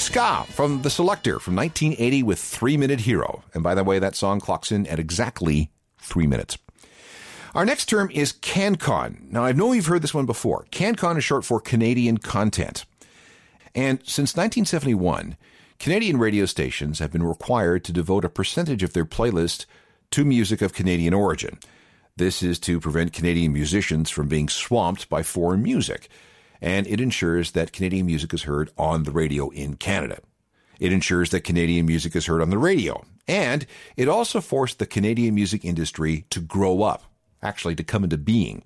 Ska from The Selector from 1980 with 3-Minute Hero. And by the way, that song clocks in at exactly 3 minutes. Our next term is CanCon. Now, I know you've heard this one before. CanCon is short for Canadian Content. And since 1971, Canadian radio stations have been required to devote a percentage of their playlist to music of Canadian origin. This is to prevent Canadian musicians from being swamped by foreign music, and it ensures that Canadian music is heard on the radio in Canada. It ensures that Canadian music is heard on the radio, and it also forced the Canadian music industry to grow up, actually to come into being.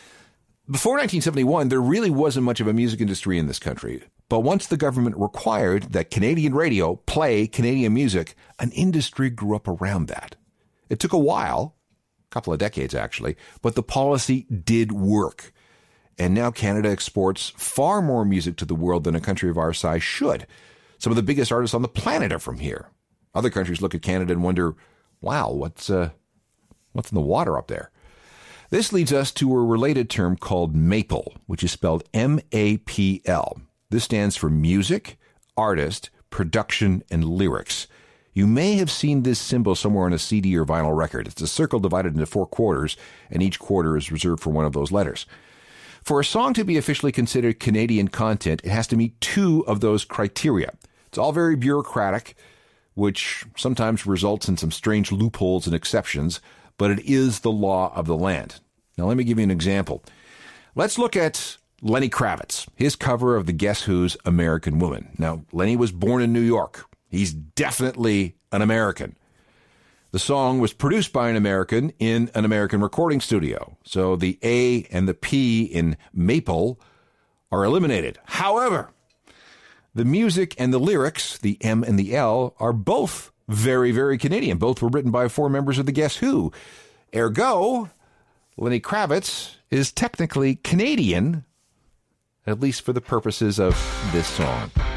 Before 1971, there really wasn't much of a music industry in this country, but once the government required that Canadian radio play Canadian music, an industry grew up around that. It took a while, a couple of decades actually, but the policy did work. And now Canada exports far more music to the world than a country of our size should. Some of the biggest artists on the planet are from here. Other countries look at Canada and wonder, wow, what's in the water up there? This leads us to a related term called MAPL, which is spelled M-A-P-L. This stands for music, artist, production, and lyrics. You may have seen this symbol somewhere on a CD or vinyl record. It's a circle divided into 4 quarters, and each quarter is reserved for one of those letters. For a song to be officially considered Canadian content, it has to meet 2 of those criteria. It's all very bureaucratic, which sometimes results in some strange loopholes and exceptions, but it is the law of the land. Now, let me give you an example. Let's look at Lenny Kravitz, his cover of the Guess Who's American Woman. Now, Lenny was born in New York. He's definitely an American. The song was produced by an American in an American recording studio, so the A and the P in MAPL are eliminated. However, the music and the lyrics, the M and the L, are both very, very Canadian. Both were written by 4 members of the Guess Who. Ergo, Lenny Kravitz is technically Canadian, at least for the purposes of this song.